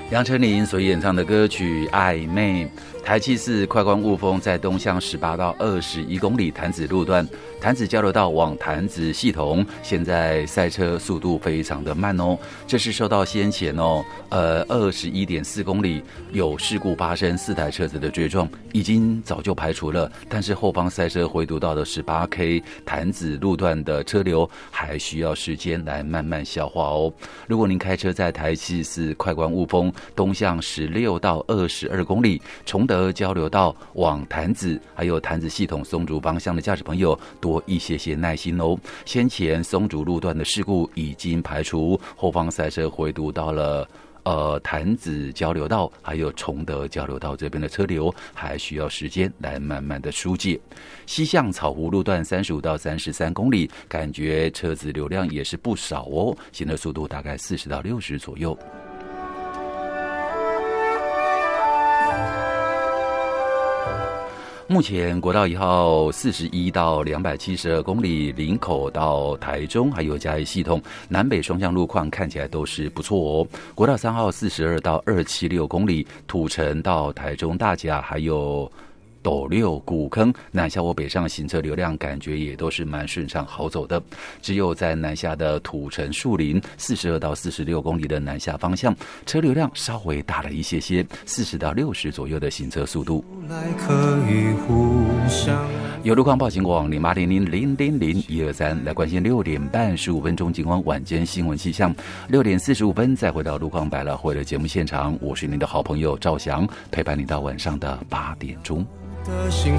杨丞琳所演唱的歌曲《暧昧》。台七四快关雾峰在东向18到21公里潭子路段，潭子交流道往潭子系统，现在赛车速度非常的慢哦。这是受到先前21.4公里有事故发生，4台车子的追撞，已经早就排除了，但是后方赛车回堵到的18K 潭子路段的车流还需要时间来慢慢消化哦。如果您开车在台七四快关雾峰东向16到22公里，崇德交流道往潭子还有潭子系统松竹方向的驾驶朋友多一些耐心哦。先前松竹路段的事故已经排除，后方赛车回堵到了潭子交流道还有崇德交流道这边的车流还需要时间来慢慢的疏解。西向草湖路段35到33公里，感觉车子流量也是不少哦，行车速度大概40到60左右。目前国道1号41到272公里，林口到台中还有嘉义系统南北双向路况看起来都是不错哦。国道3号42到276公里，土城到台中大甲还有斗六古坑南下或北上行车流量感觉也都是蛮顺畅好走的，只有在南下的土城树林42到46公里的南下方向车流量稍微大了一些，40到60左右的行车速度。有路况报警网0800000123来关心6点半15分钟警方晚间新闻气象，6点45分再回到路况百老汇的节目现场，我是您的好朋友赵翔，陪伴你到晚上的8点钟。